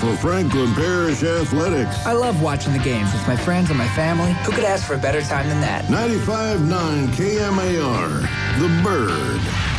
for Franklin Parish Athletics. I love watching the games with my friends and my family. Who could ask for a better time than that? 95.9 KMAR, The Bird.